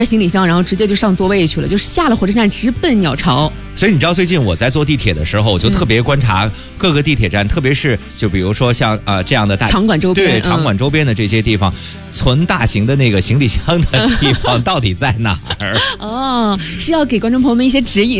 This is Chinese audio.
行李箱，然后直接就上座位去了，就是下了火车站直奔鸟巢。 所以你知道，最近我在坐地铁的时候，我就特别观察各个地铁站，特别是就比如说像这样的大场馆周边， 对场馆周边的这些地方，存大型的那个行李箱的地方到底在哪儿？ 哦，是要给观众朋友们一些指引。